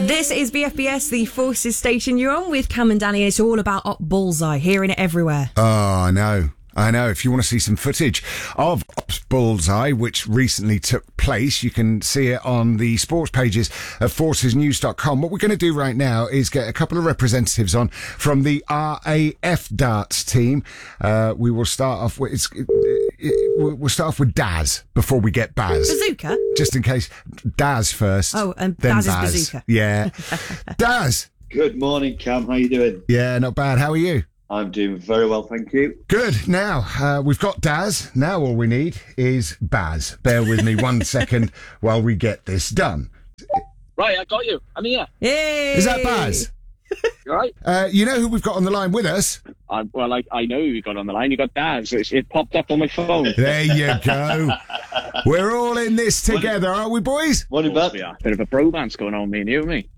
This is BFBS, the Forces station. You're on with Cam and Danny. It's all about Op Bullseye, hearing it everywhere. Oh, I know. If you want to see some footage of Ops Bullseye, which recently took place, you can see it on the sports pages of forcesnews.com. What we're going to do right now is get a couple of representatives on from the RAF darts team. We will start off with we'll start off with Daz before we get Baz. Bazooka? Just in case. Daz first. Oh, and then Baz is Baz. Bazooka. Yeah. Daz. Good morning, Cam. How are you doing? Yeah, not bad. How are you? I'm doing very well, thank you. Good. Now, we've got Daz. Now all we need is Baz. Bear with me 1 second while we get this done. Right, I got you. I'm here. Yay! Is that Baz? You all right? You know who we've got on the line with us? I know who you got on the line. You got Daz. It popped up on my phone. There you go. We're all in this together, aren't we, boys? Morning, Beth. Yeah, bit of a bromance going on, me and you, me.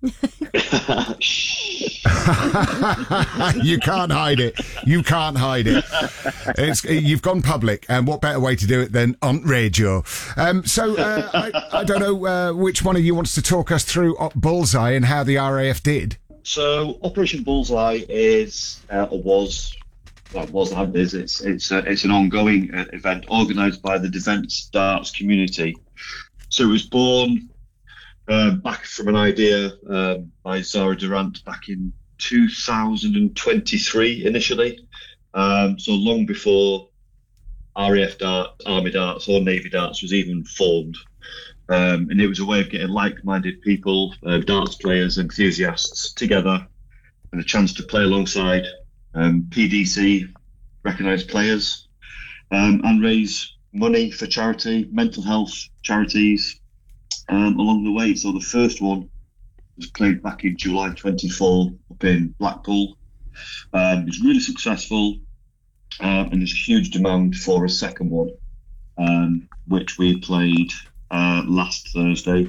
You can't hide it. You can't hide it. You've gone public, and what better way to do it than on radio? I don't know which one of you wants to talk us through Op Bullseye and how the RAF did. So, Operation Bullseye is, it's an ongoing event organised by the Defence Darts community. So it was born back from an idea by Zara Durant back in 2023 initially. So long before RAF Darts, Army Darts or Navy Darts was even formed. And it was a way of getting like-minded people, darts players, enthusiasts together, and a chance to play alongside PDC recognised players and raise money for charity, mental health charities along the way. So the first one was played back in July 24 up in Blackpool. It was really successful, and there's a huge demand for a second one, which we played last Thursday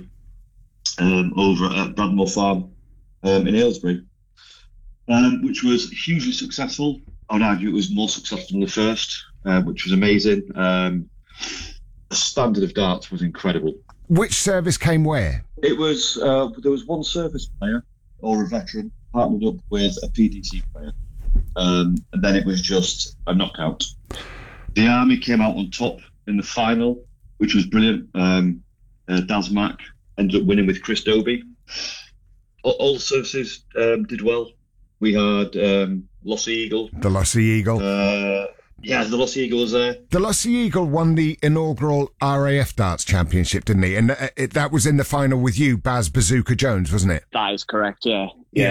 over at Bradmore Farm in Aylesbury, which was hugely successful. I would argue it was more successful than the first, which was amazing. The standard of darts was incredible. Which service came where? It was there was one service player or a veteran partnered up with a PDC player, and then it was just a knockout. The Army came out on top in the final, which was brilliant. Daz Mack ended up winning with Chris Dobie. All services did well. We had Lossy Eagle. The Lossy Eagle. The Lossy Eagle was there. The Lossy Eagle won the inaugural RAF Darts Championship, didn't he? And that was in the final with you, Baz Bazooka Jones, wasn't it? That is correct, yeah.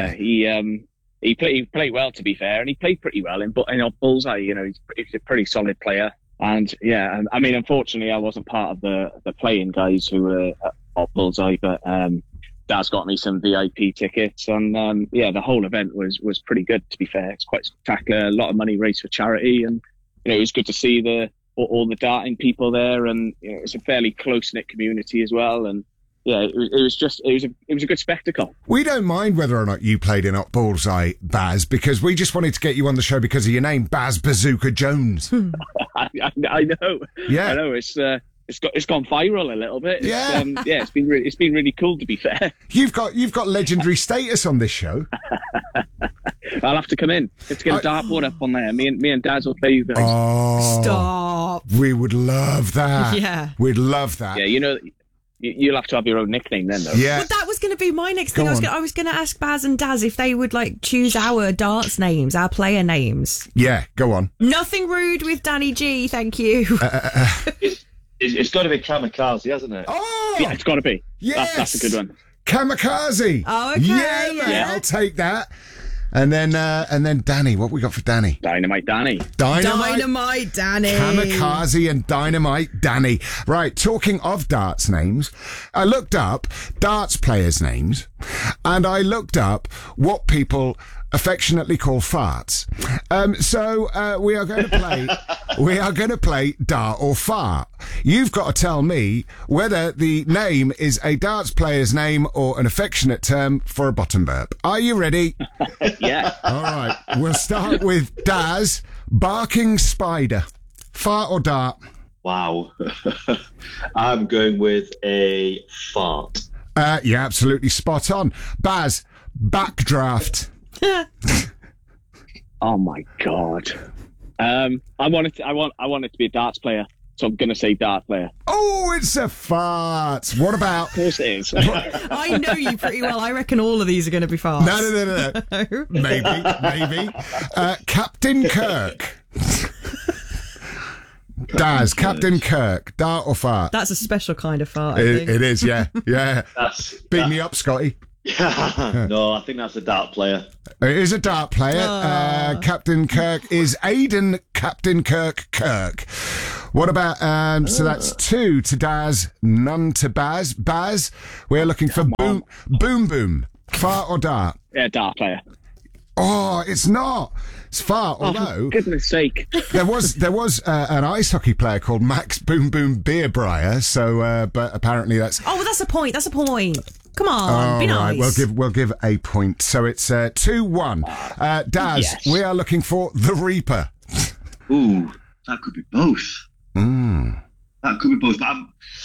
He played well, to be fair, and he played pretty well in Op Bullseye. You know, he's a pretty solid player. And yeah, I mean, unfortunately, I wasn't part of the playing guys who were at Op Bullseye, but Daz got me some VIP tickets, and the whole event was pretty good. To be fair, it's quite spectacular. A lot of money raised for charity, and it was good to see all the darting people there, and it's a fairly close knit community as well. And yeah, it was a good spectacle. We don't mind whether or not you played in Op Bullseye, Baz, because we just wanted to get you on the show because of your name, Baz Bazooka Jones. I know. Yeah, I know. It's gone viral a little bit. Yeah, it's been really cool, to be fair. You've got legendary status on this show. I'll have to come in. Let's get a dartboard up on there. Me and Daz will play you guys. Oh, stop! We would love that. Yeah, we'd love that. Yeah, you'll have to have your own nickname then, though. Yeah. Well, that was going to be my next thing. I was going to ask Baz and Daz if they would choose our darts names, our player names. Yeah, go on. Nothing rude with Danny G, thank you. It's got to be Kamikaze, hasn't it? Oh, yeah, it's got to be. Yes, that's a good one. Kamikaze. Oh, okay. Yeah, man, yeah. I'll take that. And then Danny, what we got for Danny? Dynamite Danny. Dynamite Danny. Kamikaze and Dynamite Danny. Right, talking of darts names, I looked up darts players' names, and I looked up what people affectionately call farts. So we are going to play Dart or Fart. You've got to tell me whether the name is a darts player's name or an affectionate term for a bottom burp. Are you ready? Yeah. All right. We'll start with Daz. Barking spider. Fart or dart? Wow. I'm going with a fart. Yeah, absolutely spot on. Baz, backdraft. Oh my God. I want it to be a darts player, so I'm going to say dart player. Oh, it's a fart. What about? Of course it is. I know you pretty well. I reckon all of these are going to be fast. No. Maybe. Captain Kirk. Daz, Captain Kirk, dart or fart? That's a special kind of fart, I think. It is, yeah. Beat me up, Scotty. No, I think that's a dart player. It is a dart player. Captain Kirk is Aidan Captain Kirk. What about, so that's 2 to Daz, none to Baz. Baz, we're looking for boom. Fart or dart? Yeah, dart player. Oh, it's not. It's fart, although... For goodness sake. There was an ice hockey player called Max Boom Beerbrier, so, but apparently that's... Oh, well, that's a point. Come on, be nice. Right, we'll give a point. So it's 2-1. Daz, Yes. we are looking for the Reaper. Ooh, that could be both. That could be both. But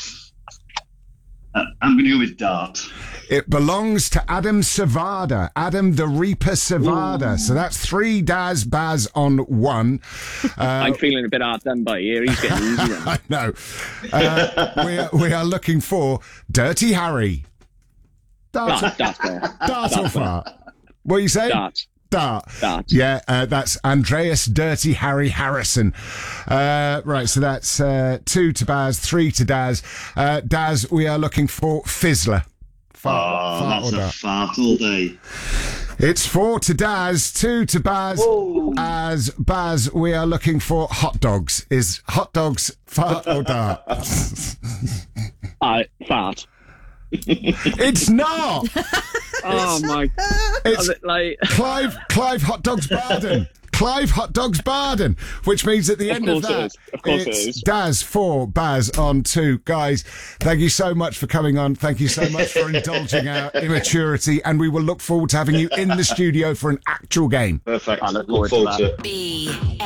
I'm going to go with dart. It belongs to Adam Savada, Adam the Reaper Savada. Ooh. So that's 3 Daz, Baz on 1. I'm feeling a bit hard done by here. He's getting easy then. I know. We are looking for Dirty Harry. Dart player. Dart or fart? What are you saying? Dart. Yeah, that's Andreas Dirty Harry Harrison. Right, so that's 2 to Baz, 3 to Daz. Daz, we are looking for Fizzler. Fart That's or a dart? fart all day. It's 4 to Daz, 2 to Baz. Whoa. As Baz, we are looking for hot dogs. Is hot dogs fart or dart? Fart. It's not. Oh my! It's like Clive Hot Dogs Barden. Clive Hot Dogs Barden, which means at the end of that, it's Daz 4, Baz on 2. Guys, thank you so much for coming on. Thank you so much for indulging our immaturity, and we will look forward to having you in the studio for an actual game. Perfect. I look forward to that. BFM.